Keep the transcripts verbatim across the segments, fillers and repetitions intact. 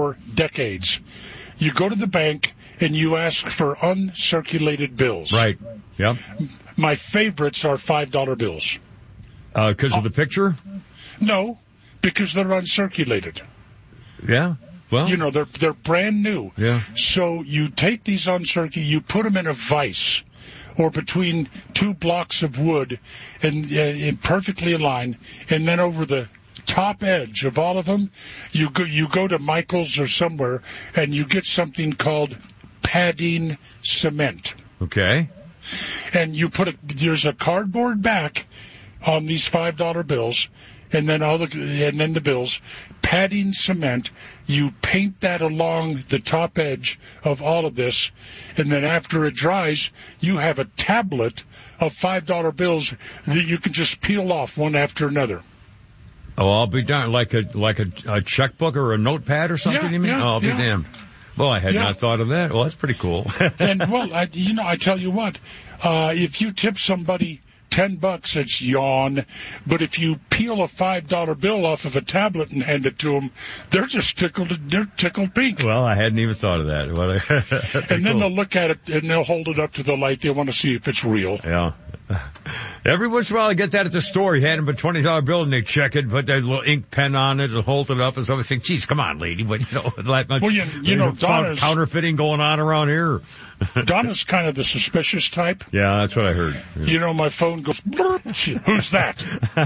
for decades. You go to the bank and you ask for uncirculated bills. Right. Yep. My favorites are five dollar bills. Because uh, of the picture? No, because they're uncirculated. Yeah. Well, you know, they're they're brand new. Yeah. So you take these uncirculated, you put them in a vise or between two blocks of wood and, and perfectly aligned, and then over the top edge of all of them, you go you go to Michael's or somewhere and you get something called padding cement. Okay. And you put a there's a cardboard back on these five dollar bills, and then all the and then the bills, padding cement. You paint that along the top edge of all of this, and then after it dries, you have a tablet of five dollar bills that you can just peel off one after another. Oh, I'll be darned. Like a like a, a checkbook or a notepad or something, yeah, you mean? Yeah, oh, I'll be yeah. damned. Well, I had yeah. not thought of that. Well, that's pretty cool. And, well, I, you know, I tell you what, uh, if you tip somebody ten bucks, it's yawn. But if you peel a five dollar bill off of a tablet and hand it to them, they're just tickled, they're tickled pink. Well, I hadn't even thought of that. Well, and then cool. they'll look at it and they'll hold it up to the light. They want to see if it's real. Yeah. Every once in a while I get that at the store. You hand them a twenty dollar bill and they check it, put their little ink pen on it and hold it up and so I think, geez, come on, lady. But, you know, that much well, you, you know, Donna's, counterfeiting going on around here. Donna's kind of the suspicious type. Yeah, that's what I heard. Yeah. You know, my phone goes, who's that?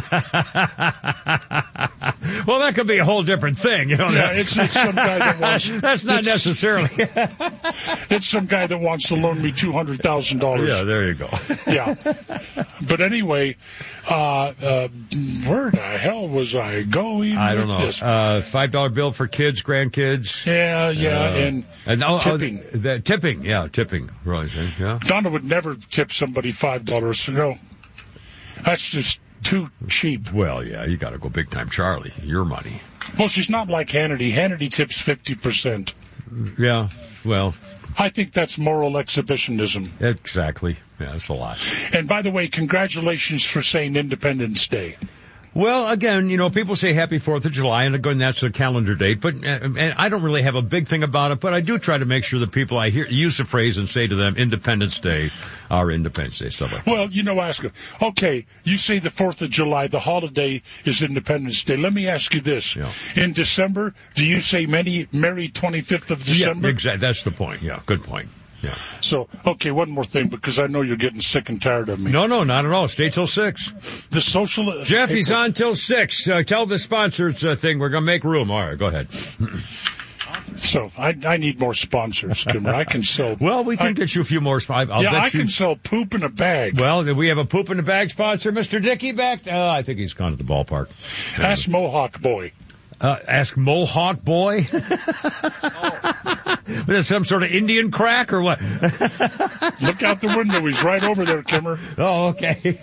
Well, that could be a whole different thing. You know, yeah, it's, it's some guy that wants... That's not it's, necessarily... It's some guy that wants to loan me two hundred thousand dollars. Yeah, there you go. Yeah. But anyway, uh, uh, where the hell was I going I don't with know. This? Uh, five dollar bill for kids, grandkids. Yeah, yeah, uh, and, and oh, tipping. Oh, the, tipping, yeah, tipping. Right, yeah. Donna would never tip somebody five dollars. No. That's just too cheap. Well, yeah, you got to go big time, Charlie. Your money. Well, she's not like Hannity. Hannity tips fifty percent. Yeah, well. I think that's moral exhibitionism. Exactly. Yeah, that's a lot. And by the way, congratulations for saying Independence Day. Well, again, you know, people say Happy Fourth of July, and again, that's a calendar date. But uh, and I don't really have a big thing about it, but I do try to make sure that people I hear use the phrase and say to them, Independence Day, our Independence Day, stuff like that. Well, you know, ask her. Okay, you say the Fourth of July, the holiday is Independence Day. Let me ask you this: yeah. In December, do you say many Merry twenty-fifth of December? Yeah, exactly. That's the point. Yeah, good point. Yeah. So, okay, one more thing, because I know you're getting sick and tired of me. No, no, not at all. Stay till six. The social... Jeff, he's on till six. Uh, tell the sponsors uh, thing. We're going to make room. All right, go ahead. So, I I need more sponsors, Kimmer. I can sell... Well, we can I, get you a few more. I'll yeah, bet I you, can sell poop in a bag. Well, we have a poop in a bag sponsor, Mister Dickey, back. Oh, I think he's gone to the ballpark. Ask Mohawk Boy. Uh, ask Mohawk Boy? Oh. Is that some sort of Indian crack or what? Look out the window. He's right over there, Kimmer. Oh, okay.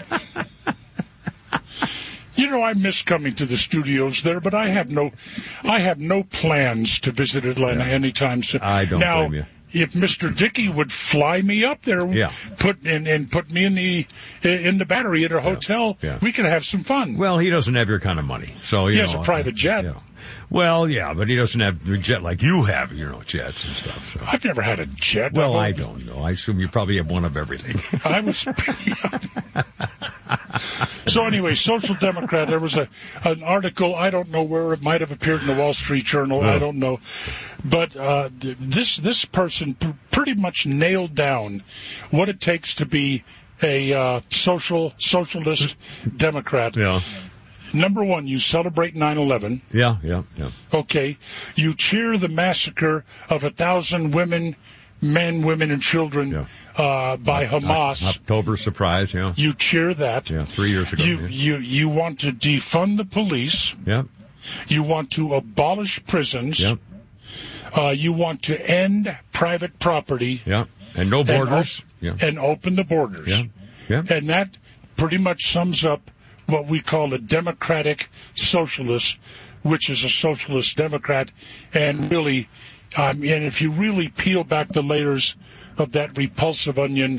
You know, I miss coming to the studios there, but I have no, I have no plans to visit Atlanta yeah. anytime soon. I don't now, blame you. If Mister Dickey would fly me up there, yeah. put and, and put me in the in the Battery at a hotel, yeah. Yeah. we could have some fun. Well, he doesn't have your kind of money, so you he know, has a private jet. You know. Well, yeah, but he doesn't have the jet like you have, you know, jets and stuff. So. I've never had a jet. Well, I don't know. I assume you probably have one of everything. I was. So anyway, Social Democrat, there was a an article, I don't know where, it might have appeared in the Wall Street Journal, oh. I don't know. But uh, this this person p- pretty much nailed down what it takes to be a uh, social socialist Democrat. Yeah. Number one, you celebrate nine eleven. Yeah, yeah, yeah. Okay. You cheer the massacre of a thousand women, men, women, and children yeah. uh, by uh, Hamas. October surprise, yeah. You cheer that. Yeah, three years ago. You yeah. you you want to defund the police. Yeah. You want to abolish prisons. Yeah. Uh, you want to end private property. Yeah. And no borders. And, op- yeah. and open the borders. Yeah. Yeah. And that pretty much sums up what we call a democratic socialist, which is a socialist Democrat. And really, um, and if you really peel back the layers of that repulsive onion,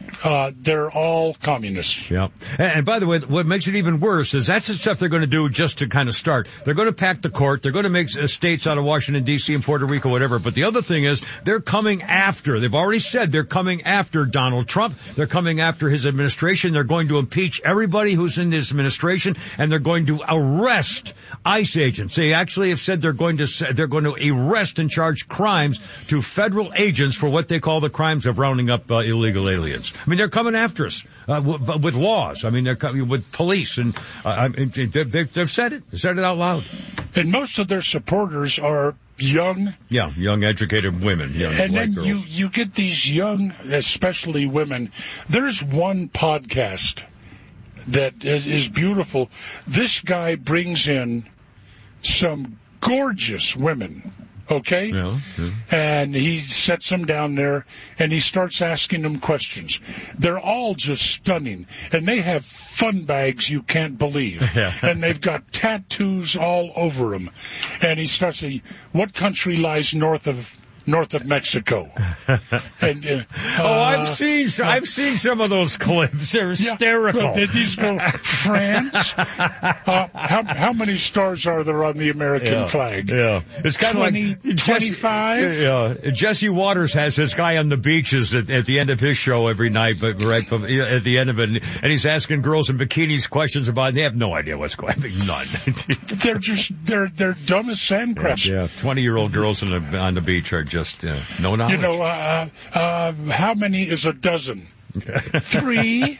Uh, they're all communists. Yeah. And, and by the way, what makes it even worse is that's the stuff they're going to do just to kind of start. They're going to pack the court. They're going to make uh, states out of Washington, D C and Puerto Rico, whatever. But the other thing is they're coming after. They've already said they're coming after Donald Trump. They're coming after his administration. They're going to impeach everybody who's in his administration, and they're going to arrest ICE agents. They actually have said they're going to they're going to arrest and charge crimes to federal agents for what they call the crimes of rounding up uh, illegal aliens. I mean, they're coming after us uh, w- with laws. I mean, they're coming with police, and uh, they've, they've said it. They said it out loud. And most of their supporters are young. Yeah, young, educated women. Young and white then girls. you you get these young, especially women. There's one podcast that is, is beautiful. This guy brings in some gorgeous women. Okay? Yeah, yeah. And he sets them down there, and he starts asking them questions. They're all just stunning, and they have fun bags you can't believe. Yeah. And they've got tattoos all over them. And he starts saying, what country lies north of north of Mexico? And, uh, oh, I've uh, seen I've seen some of those clips. They're hysterical. Yeah, well, these go France. Uh, how how many stars are there on the American yeah, flag? Yeah, it's kind twenty, of like twenty-five. Yeah, Jesse Waters has this guy on the beaches at, at the end of his show every night, but right from, at the end of it, and he's asking girls in bikinis questions about it. And they have no idea what's going on. None. They're just they're they're dumb as sandcrabs. Yeah, twenty-year-old girls on the on the beach are just uh, no knowledge. You know, uh, uh, how many is a dozen? Three.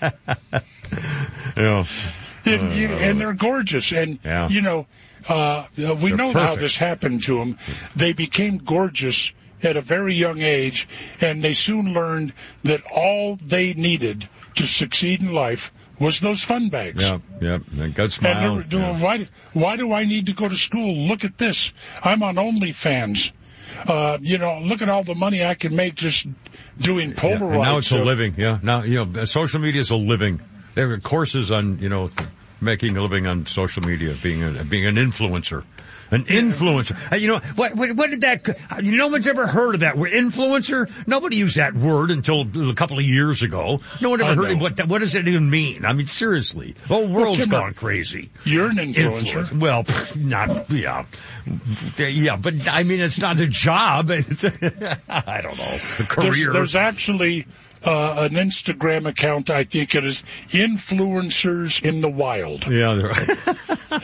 Yeah. And, you, and they're gorgeous. And, yeah. you know, uh, we they're know perfect. how this happened to them. They became gorgeous at a very young age, and they soon learned that all they needed to succeed in life was those fun bags. Yeah, yeah, and good smile. And yeah. why, why do I need to go to school? Look at this. I'm on OnlyFans. Uh, you know, look at all the money I can make just doing Polaroids. Yeah, and now it's so, a living, yeah. Now, you know, social media is a living. There are courses on, you know, making a living on social media, being a, being an influencer. An influencer. Uh, you know, what, what, what did that, no one's ever heard of that word, influencer? Nobody used that word until a couple of years ago. No one ever I heard of know. what, what does it even mean? I mean, seriously. The whole world's Well, gone crazy. You're an influencer. Influence. Well, not, yeah. Yeah, but I mean, it's not a job. It's a, I don't know, a career. There's, there's actually uh, an Instagram account, I think it is, Influencers in the Wild. Yeah, they're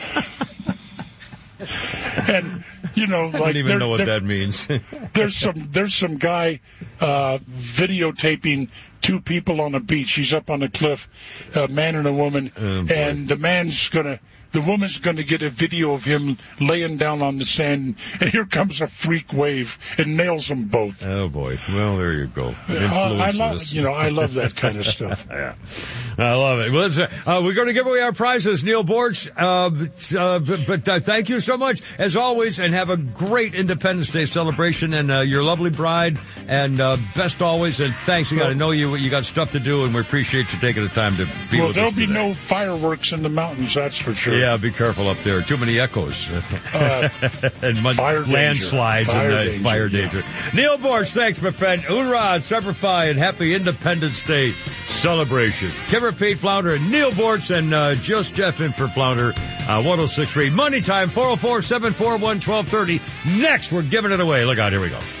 And, you know, like, I don't even there, know what there, that means. there's some there's some guy uh, videotaping two people on a beach. He's up on a cliff, a man and a woman, Oh, boy. and the man's gonna. The woman's going to get a video of him laying down on the sand, and here comes a freak wave and nails them both. Oh boy! Well, there you go. Uh, I love, Influences. you know, I love that kind of stuff. Yeah, I love it. Well, listen, uh, we're going to give away our prizes, Neil Borch. Uh, but uh, but, but uh, thank you so much, as always, and have a great Independence Day celebration, and uh, your lovely bride, and uh, best always. And thanks. You got to know you. You got stuff to do, and we appreciate you taking the time to be Well, with there'll us be today. no fireworks in the mountains, that's for sure. Yeah, be careful up there. Too many echoes. Uh, and mud, fire danger. landslides Fire and uh, danger, fire yeah. danger. Neil Borch, thanks, my friend. Hoorah, Semper Fi, and happy Independence Day celebration. Kimmer Pete Flounder and Neil Borch and uh, just Jeff in for Flounder. Uh, one oh six three. Money time, four oh four, seven four one, one two three oh. Next, we're giving it away. Look out, here we go.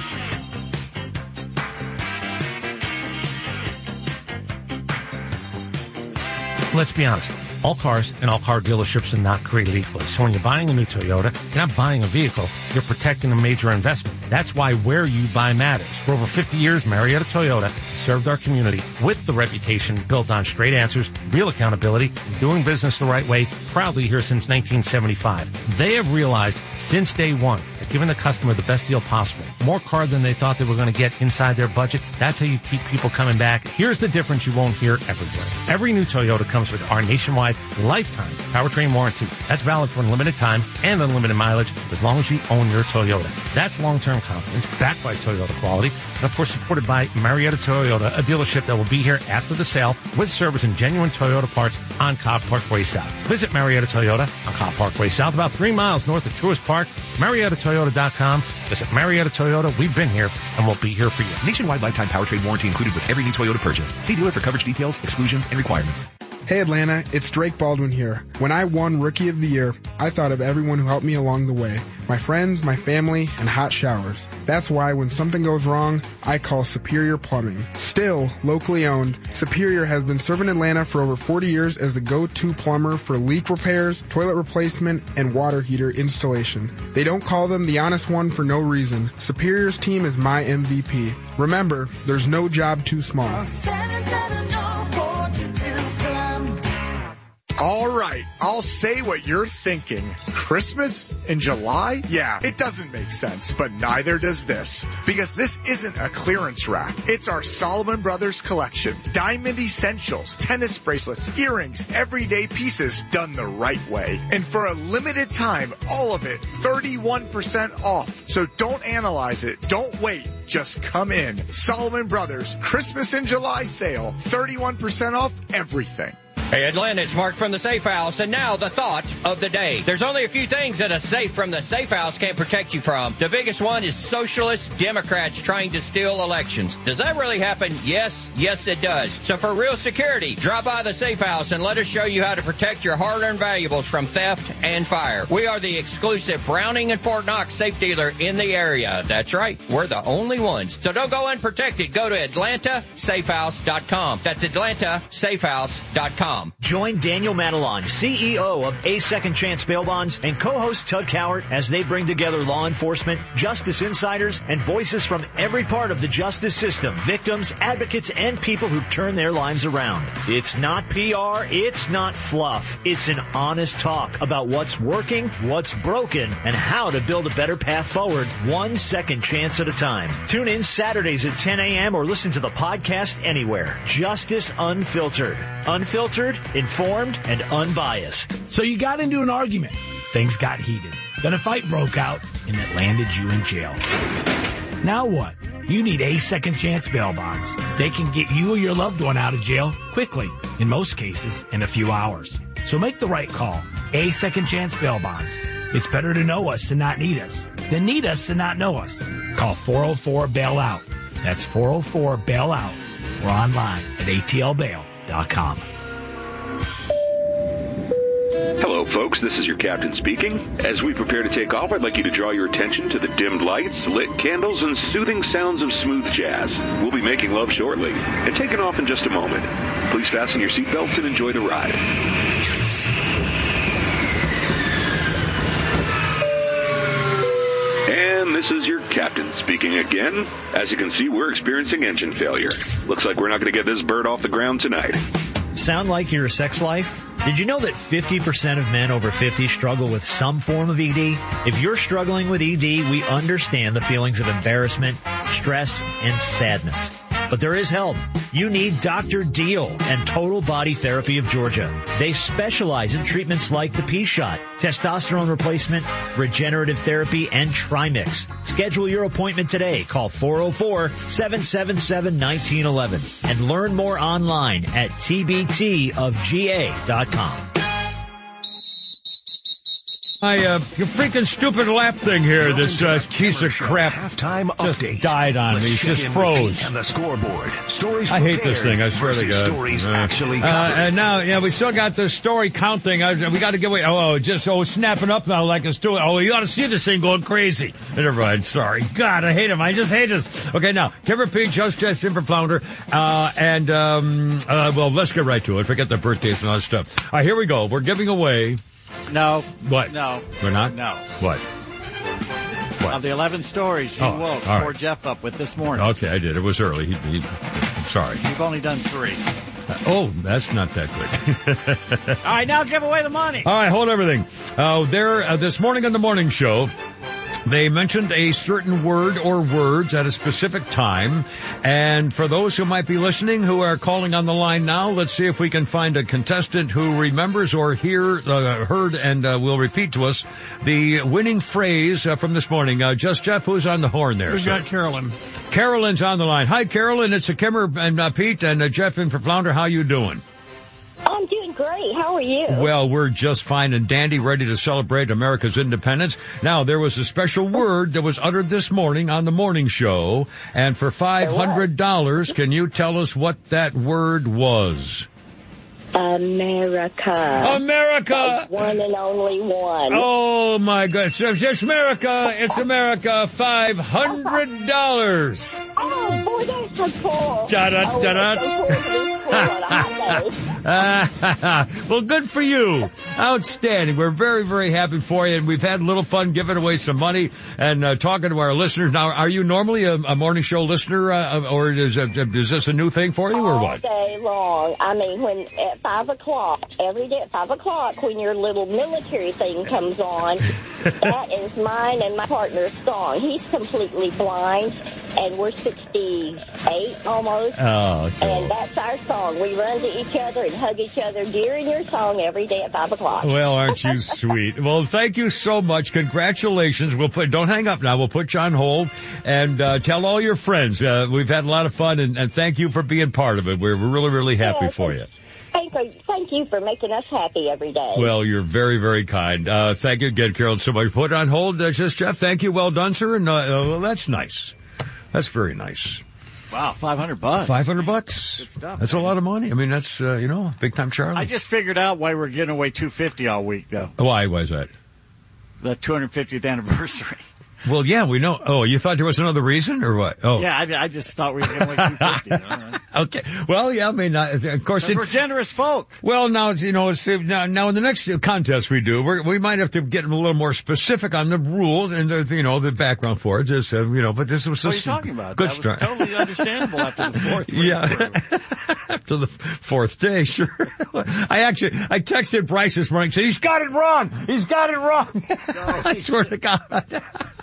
Let's be honest. All cars and all car dealerships are not created equally. So when you're buying a new Toyota, you're not buying a vehicle, you're protecting a major investment. That's why where you buy matters. For over fifty years, Marietta Toyota served our community with the reputation built on straight answers, real accountability, and doing business the right way, proudly here since nineteen seventy-five. They have realized since day one that giving the customer the best deal possible, more car than they thought they were going to get inside their budget, that's how you keep people coming back. Here's the difference you won't hear everywhere. Every new Toyota comes with our nationwide lifetime powertrain warranty. That's valid for unlimited time and unlimited mileage as long as you own your Toyota. That's long-term confidence backed by Toyota quality and, of course, supported by Marietta Toyota, a dealership that will be here after the sale with service and genuine Toyota parts on Cobb Parkway South. Visit Marietta Toyota on Cobb Parkway South, about three miles north of Truist Park. Marietta Toyota. Toyota dot com. Visit Marietta Toyota. We've been here, and we'll be here for you. Nationwide lifetime powertrain warranty included with every new Toyota purchase. See dealer for coverage details, exclusions, and requirements. Hey Atlanta, it's Drake Baldwin here. When I won Rookie of the Year, I thought of everyone who helped me along the way. My friends, my family, and hot showers. That's why when something goes wrong, I call Superior Plumbing. Still locally owned, Superior has been serving Atlanta for over forty years as the go-to plumber for leak repairs, toilet replacement, and water heater installation. They don't call them the honest one for no reason. Superior's team is my M V P. Remember, there's no job too small. All right, I'll say what you're thinking. Christmas in July? Yeah, it doesn't make sense, but neither does this. Because this isn't a clearance rack. It's our Solomon Brothers collection. Diamond essentials, tennis bracelets, earrings, everyday pieces done the right way. And for a limited time, all of it thirty-one percent off. So don't analyze it. Don't wait. Just come in. Solomon Brothers Christmas in July sale. thirty-one percent off everything. Hey Atlanta, it's Mark from the Safe House, and now the thought of the day. There's only a few things that a safe from the Safe House can't protect you from. The biggest one is socialist Democrats trying to steal elections. Does that really happen? Yes, yes it does. So for real security, drop by the Safe House and let us show you how to protect your hard-earned valuables from theft and fire. We are the exclusive Browning and Fort Knox safe dealer in the area. That's right, we're the only ones. So don't go unprotected. Go to Atlanta Safe House dot com. That's Atlanta Safe House dot com. Join Daniel Matalon, C E O of A Second Chance Bail Bonds, and co-host Tug Cowart as they bring together law enforcement, justice insiders, and voices from every part of the justice system, victims, advocates, and people who've turned their lives around. It's not P R, it's not fluff. It's an honest talk about what's working, what's broken, and how to build a better path forward, one second chance at a time. Tune in Saturdays at ten a.m. or listen to the podcast anywhere. Justice Unfiltered. Unfiltered, informed, and unbiased. So you got into an argument. Things got heated. Then a fight broke out, and it landed you in jail. Now what? You need A Second Chance Bail Bonds. They can get you or your loved one out of jail quickly, in most cases, in a few hours. So make the right call. A Second Chance Bail Bonds. It's better to know us and not need us than need us and not know us. Call four oh four bail out. That's four oh four bail out. Or online at A T L bail dot com. Hello, folks. This is your captain speaking. As we prepare to take off, I'd like you to draw your attention to the dimmed lights, lit candles, and soothing sounds of smooth jazz. We'll be making love shortly and taking off in just a moment. Please fasten your seatbelts and enjoy the ride. And this is your captain speaking again. As you can see, we're experiencing engine failure. Looks like we're not going to get this bird off the ground tonight. Sound like your sex life? Did you know that fifty percent of men over fifty struggle with some form of E D? If you're struggling with E D, we understand the feelings of embarrassment, stress, and sadness. But there is help. You need Doctor Deal and Total Body Therapy of Georgia. They specialize in treatments like the P-Shot, testosterone replacement, regenerative therapy, and Trimix. Schedule your appointment today. Call four oh four, seven seven seven, one nine one one and learn more online at T B T of G A dot com. I, uh, your freaking stupid lap thing here, this, uh, piece of crap halftime just update. died on Let's me, check just in froze. And the scoreboard. Stories I hate this thing, I swear to God. Stories uh, actually uh, and now, yeah, we still got the story counting. I, we got to give away, oh, oh, just, oh, snapping up now like it's doing, oh, you ought to see this thing going crazy. Never mind, sorry. God, I hate him. I just hate this. Okay, now, Kevin P, Just Just Timber Flounder, uh, and, um, uh, well, let's get right to it. Forget the birthdays and all that stuff. All right, here we go. We're giving away. No. What? No. We're not? No. What? What? Of the eleven stories you oh, woke right. poor Jeff up with this morning. Okay, I did. It was early. He, he, I'm sorry. You've only done three. Uh, oh, that's not that good. All right, now give away the money. All right, hold everything. Uh, there, uh, this morning on the morning show, they mentioned a certain word or words at a specific time. And for those who might be listening who are calling on the line now, let's see if we can find a contestant who remembers or hear, uh, heard and uh, will repeat to us the winning phrase uh, from this morning. Uh, just Jeff, who's on the horn there? We've sir? got Carolyn. Carolyn's on the line. Hi, Carolyn. It's a Kimmer and uh, Pete and uh, Jeff in for Flounder. How you doing? I'm doing great. How are you? Well, we're just fine and dandy, ready to celebrate America's independence. Now, there was a special word that was uttered this morning on the morning show, and for five hundred dollars, can you tell us what that word was? America. America! The one and only one. Oh, my gosh. It's America. It's America. five hundred dollars. Oh, boy, that's so cool. Da-da, oh, da-da. That's so cool to be cool on a hot day. Well, good for you. Outstanding. We're very, very happy for you, and we've had a little fun giving away some money and uh, talking to our listeners. Now, are you normally a, a morning show listener, uh, or is, uh, is this a new thing for you, or what? All day long. I mean, when at five o'clock, every day at five o'clock, when your little military thing comes on, that is mine and my partner's song. He's completely blind, and we're sixty-eight almost. Oh, cool. And that's our song. We run to each other and hug each other during your song every day at five o'clock. Well, aren't you sweet? Well, thank you so much. Congratulations. We'll put, don't hang up now. We'll put you on hold and uh, tell all your friends. Uh, we've had a lot of fun, and, and thank you for being part of it. We're really, really happy yeah, for you. Thank you. Thank you for making us happy every day. Well, you're very, very kind. Uh, thank you again, Carol. So much. Put on hold. Uh, just Jeff. Thank you. Well done, sir. And uh, uh, well, that's nice. That's very nice. Wow, five hundred bucks. Five hundred bucks. Good stuff. That's man. a lot of money. I mean, that's uh, you know, big time Charlie. I just figured out why we're giving away two fifty all week, though. Why was that? The two hundred fiftieth anniversary. Well, yeah, we know. Oh, you thought there was another reason, or what? Oh, yeah, I, I just thought we were giving away two fifty. Right. Okay. Well, yeah, I mean, uh, of course, it, we're generous folk. Well, now you know, it's, now, now in the next contest we do, we're, we might have to get a little more specific on the rules and the, you know, the background for it. Just uh, you know, but this was what just are you talking about? Good that start. Was totally understandable after the fourth. Yeah, after the fourth day, sure. I actually, I texted Bryce this morning, said he's got it wrong. He's got it wrong. No, I swear to God.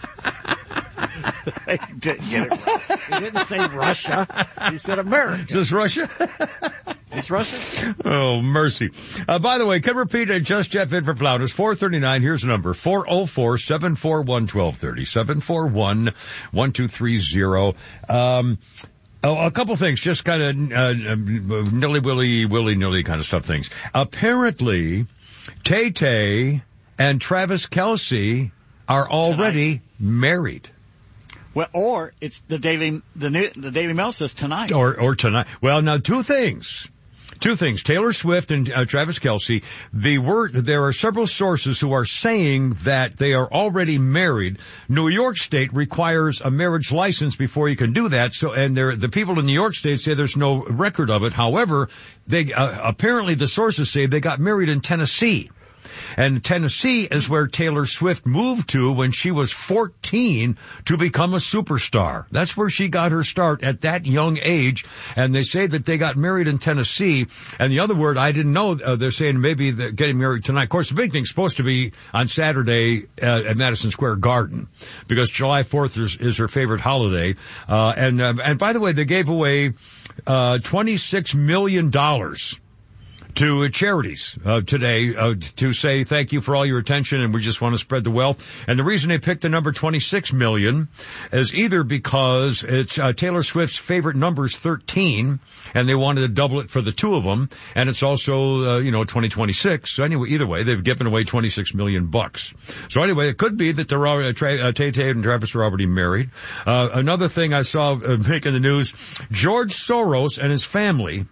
He didn't get it right. He didn't say Russia. He said America. Is this Russia? Is this Russia? Oh, mercy. Uh, by the way, can repeat it. Just Jeff in for Flounders. four thirty-nine. Here's the number. four oh four, seven four one, one two three oh. seven four one, one two three oh. Um, Oh, a couple things, just kind of uh, nilly-willy, willy-nilly kind of stuff things. Apparently, Tay-Tay and Travis Kelce are already tonight. married. Well, or it's the Daily the new, the Daily Mail says tonight. Or or tonight. Well, now two things. Two things. Taylor Swift and uh, Travis Kelce. The word there are several sources who are saying that they are already married. New York State requires a marriage license before you can do that. So, and there, the people in New York State say there's no record of it. However, they uh, apparently the sources say they got married in Tennessee. And Tennessee is where Taylor Swift moved to when she was fourteen to become a superstar. That's where she got her start at that young age. And they say that they got married in Tennessee. And the other word I didn't know, uh, they're saying maybe they're getting married tonight. Of course, the big thing's supposed to be on Saturday uh, at Madison Square Garden because July fourth is, is her favorite holiday. Uh, and, uh, and by the way, they gave away uh, twenty-six million dollars to charities uh, today uh, to say thank you for all your attention, and we just want to spread the wealth. And the reason they picked the number twenty-six million is either because it's uh, Taylor Swift's favorite number is thirteen, and they wanted to double it for the two of them, and it's also uh, you know twenty twenty-six. So anyway, either way, they've given away twenty-six million bucks. So anyway, it could be that they're already, uh, Tra- uh, Tay-Tay and Travis are already married. Uh, another thing I saw uh, making the news: George Soros and his family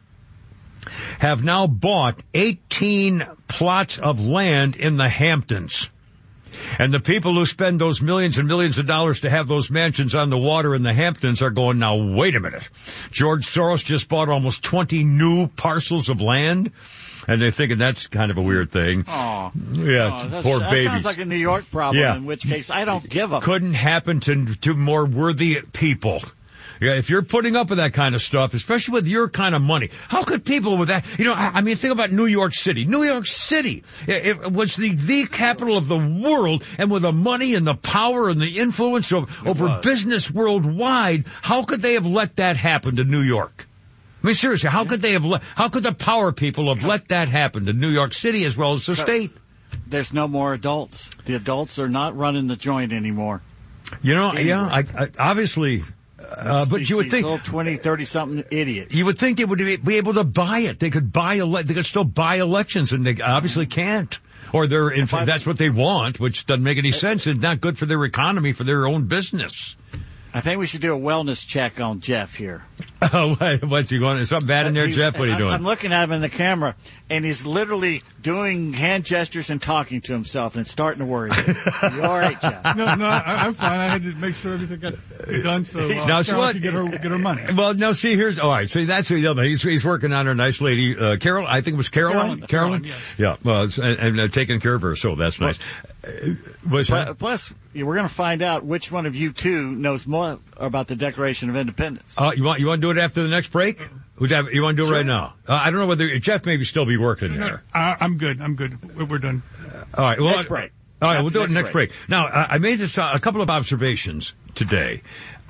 have now bought eighteen plots of land in the Hamptons. And the people who spend those millions and millions of dollars to have those mansions on the water in the Hamptons are going, now wait a minute. George Soros just bought almost twenty new parcels of land. And they're thinking that's kind of a weird thing. Oh, yeah, oh, poor that babies. Sounds like a New York problem, yeah. In which case I don't give a... Couldn't happen to, to more worthy people. Yeah, if you're putting up with that kind of stuff, especially with your kind of money, how could people with that, you know, I, I mean, think about New York City. New York City it, it was the, the capital of the world, and with the money and the power and the influence of, over was. business worldwide, how could they have let that happen to New York? I mean, seriously, how could they have let, how could the power people have let that happen to New York City as well as the state? There's no more adults. The adults are not running the joint anymore. You know, Anyway. yeah, I, I, obviously, Uh, but these, you would these think little twenty, thirty something idiots. You would think they would be able to buy it. They could buy ele- They could still buy elections, and they obviously can't. Or they're in fact that's what they want, which doesn't make any sense. It's not good for their economy, for their own business. I think we should do a wellness check on Jeff here. Oh, what's he going? Is something bad in there, He's, Jeff? What are you doing? I'm looking at him in the camera, and he's literally doing hand gestures and talking to himself, and it's starting to worry me. You all right, Jeff? No, no, I, I'm fine. I had to make sure everything got done so uh, now, Carol what, could get her, get her money. Well, no, see, here's, all right, so that's the other, he's, he's working on her nice lady, uh, Carol, I think it was Caroline? Caroline, Caroline? yes. Yeah, well, and, and uh, taking care of her, so that's nice. Uh, what's Plus, that? plus, we're going to find out which one of you two knows more about the Declaration of Independence. Uh, you want, you want to do it after the next break? Would that, you want to do it Sure. right now? Uh, I don't know whether, Jeff maybe still be working there. Uh, I'm good. I'm good. We're done. All right. Well, Next break. All right, After we'll do it next next break. break. Now, I I made this uh, a couple of observations today.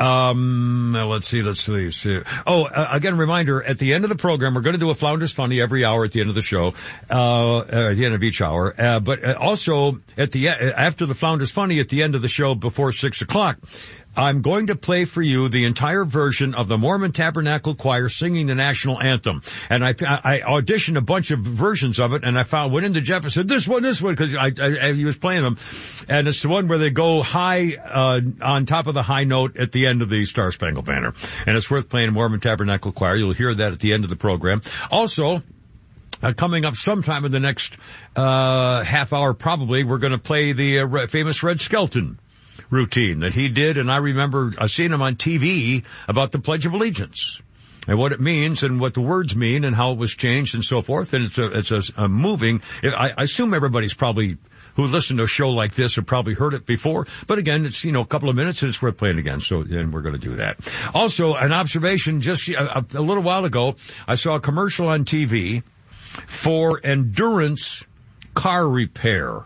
Um, uh, let's see, let's see. Let's see. Oh, uh, again, reminder, at the end of the program, we're going to do a Flounders Funny every hour at the end of the show, uh, uh at the end of each hour. Uh, but uh, also, at the uh, after the Flounders Funny, at the end of the show before six o'clock, I'm going to play for you the entire version of the Mormon Tabernacle Choir singing the national anthem. And I, I auditioned a bunch of versions of it, and I found, went into Jeff and said, this one, this one, because I, I, I, he was playing them. And it's the one where they go high, uh, on top of the high note at the end of the Star Spangled Banner. And it's worth playing Mormon Tabernacle Choir. You'll hear that at the end of the program. Also, Uh, coming up sometime in the next uh half hour, probably, we're going to play the uh, famous Red Skelton routine that he did, and I remember uh, seeing him on T V about the Pledge of Allegiance and what it means and what the words mean and how it was changed and so forth. And it's a it's a, a moving. I, I assume everybody's probably who listened to a show like this have probably heard it before, but again, it's, you know, a couple of minutes and it's worth playing again. So, and we're going to do that. Also, an observation just a, a, a little while ago, I saw a commercial on T V for Endurance car repair.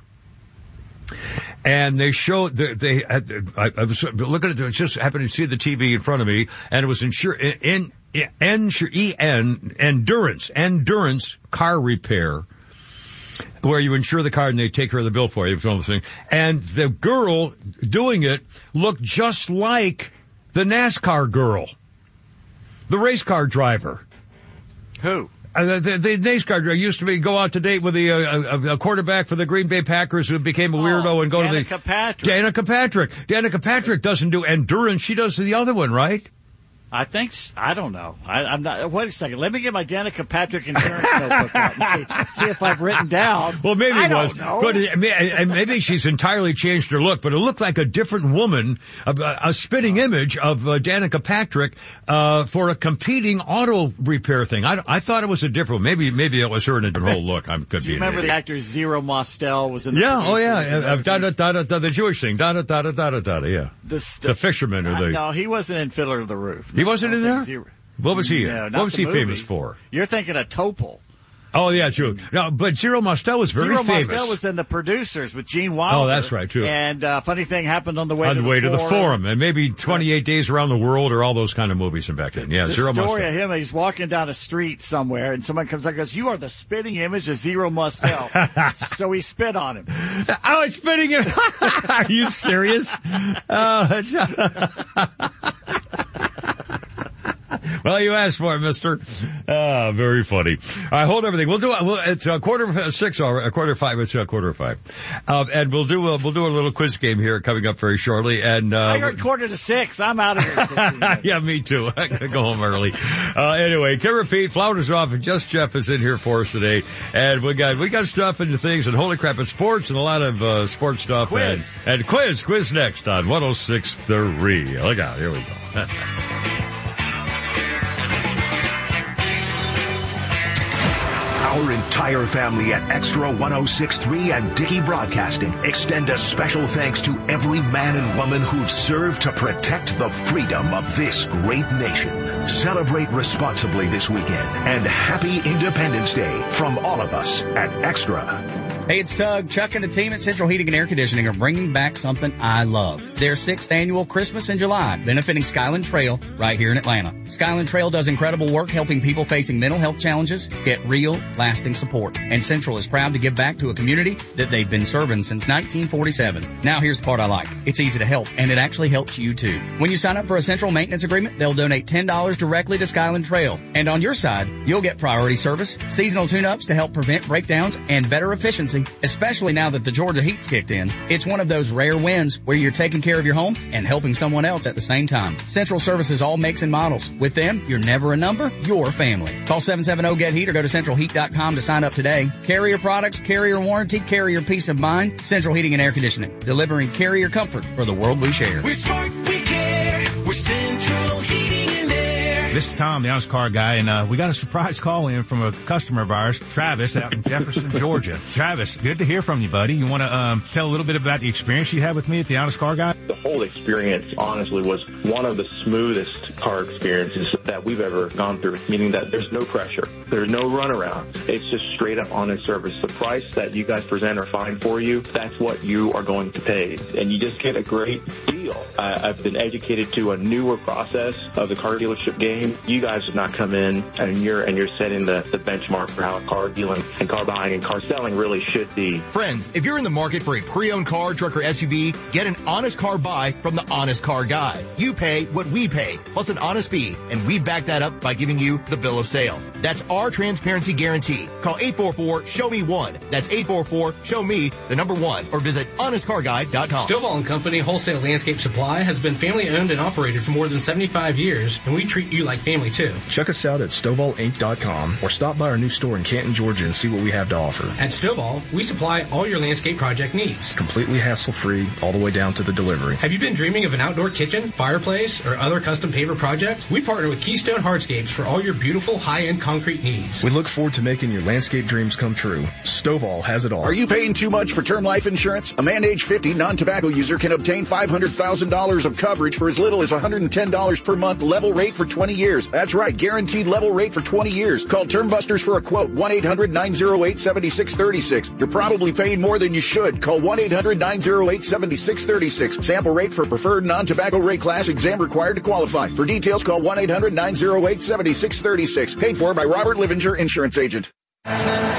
And they showed, they, they had, I, I was looking at it, just happened to see the T V in front of me, and it was insure, in, in, in, E N, Endurance, Endurance car repair, where you insure the car and they take care of the bill for you, one of the things. And the girl doing it looked just like the NASCAR girl, the race car driver. Who? Uh, the, the NASCAR driver used to be go out to date with the uh, a quarterback for the Green Bay Packers who became a weirdo oh, and go Danica to the Patrick. Danica Patrick. Danica Patrick doesn't do Endurance; she does the other one, right? I think so. I don't know. I, I'm not. Wait a second. Let me get my Danica Patrick insurance notebook out and see, see if I've written down. Well, maybe I it was. don't know. But it, and maybe she's entirely changed her look. But it looked like a different woman, a, a spitting image of uh, Danica Patrick uh, for a competing auto repair thing. I, I thought it was a different. Maybe maybe it was her in a different whole look. I could Do be. you remember the actor Zero Mostel was in the Yeah, oh yeah, producers and uh, da, da, everything? da, da, da, the Jewish thing, da da da da da da da, yeah. The, The fisherman or Uh, the no, he wasn't in Fiddler of the Roof. he wasn't I in don't there. think Zero- What was he in? No, not What was the he movie. famous for? You're thinking of Topol. Oh yeah, true. No, but Zero Mostel was very Zero famous. Mostel was in the producers with Gene Wilder. Oh, that's right, too. And uh, funny thing happened on the way on to the the way to the forum. forum, and maybe twenty-eight Days Around the World, or all those kind of movies from back then. Yeah, The Zero story Mostel. of him, he's walking down a street somewhere, and someone comes up and goes, "You are the spitting image of Zero Mostel." So he spit on him. Oh, it's spitting him. Are you serious? Oh, it's well, you asked for it, mister. Ah, very funny. All right, hold everything. We'll do it. We'll, it's a quarter of six, or a quarter of five. It's a quarter of five. Um, and we'll do a, we'll do a little quiz game here coming up very shortly. And, uh, I heard quarter to six. I'm out of here. yeah, me too. I gotta go home early. Uh, anyway, Kim repeat, Flounders off, and just Jeff is in here for us today. And we got, we got stuff into things, and holy crap, it's sports and a lot of, uh, sports stuff. Quiz. And, and quiz, quiz next on one oh six point three. Look out, here we go. Our entire family at Extra one oh six point three and Dickey Broadcasting extend a special thanks to every man and woman who've served to protect the freedom of this great nation. Celebrate responsibly this weekend, and happy Independence Day from all of us at Extra. Hey, it's Tug. Chuck and the team at Central Heating and Air Conditioning are bringing back something I love. Their sixth annual Christmas in July, benefiting Skyland Trail right here in Atlanta. Skyland Trail does incredible work helping people facing mental health challenges get real, lasting support. And Central is proud to give back to a community that they've been serving since nineteen forty-seven. Now here's the part I like. It's easy to help, and it actually helps you too. When you sign up for a Central maintenance agreement, they'll donate ten dollars directly to Skyland Trail. And on your side, you'll get priority service, seasonal tune-ups to help prevent breakdowns, and better efficiency, especially now that the Georgia heat's kicked in. It's one of those rare wins where you're taking care of your home and helping someone else at the same time. Central services all makes and models. With them, you're never a number, you're family. Call seven seven zero, G E T HEAT or go to central heat dot com to sign up today. Carrier products, carrier warranty, carrier peace of mind. Central Heating and Air Conditioning, delivering carrier comfort for the world we share. We're smart, we care. We're Central Heating and Air. This is Tom, the honest car guy, and uh, we got a surprise call in from a customer of ours, Travis, out in Jefferson, Georgia. Travis, good to hear from you, buddy. You want to um, tell a little bit about the experience you had with me at the Honest Car Guy? The whole experience, honestly, was one of the smoothest car experiences that we've ever gone through, meaning that there's no pressure. There's no runaround. It's just straight up honest service. The price that you guys present or find for you, that's what you are going to pay. And you just get a great deal. I, I've been educated to a newer process of the car dealership game. You guys have not come in and you're and you're setting the, the benchmark for how car dealing and car buying and car selling really should be. Friends, if you're in the market for a pre-owned car, truck, or S U V, get an honest car buy from the Honest Car Guy. You pay what we pay, plus an honest fee, and we back that up by giving you the bill of sale. That's our transparency guarantee. Call eight four four, show me one. That's eight four four, show me the number one, or visit honest car guy dot com. Stovall and Company Wholesale Landscape Supply has been family owned and operated for more than seventy-five years, and we treat you like family too. Check us out at stovall inc dot com or stop by our new store in Canton, Georgia and see what we have to offer. At Stovall, we supply all your landscape project needs. Completely hassle-free, all the way down to the delivery. Have you been dreaming of an outdoor kitchen, fireplace, or other custom paver project? We partner with Keystone Hardscapes for all your beautiful high-end concrete needs. We look forward to making your landscape dreams come true. Stovall has it all. Are you paying too much for term life insurance? A man age fifty non-tobacco user can obtain five hundred thousand dollars of coverage for as little as one hundred ten dollars per month, level rate for twenty years. That's right, guaranteed level rate for twenty years. Call Term Busters for a quote, one eight hundred nine oh eight seven six three six. You're probably paying more than you should. Call one eight hundred nine oh eight seven six three six. Sample rate for preferred non-tobacco rate class, exam required to qualify. For details, call one eight hundred nine oh eight seven six three six. Paid for by Robert Livinger, Insurance Agent.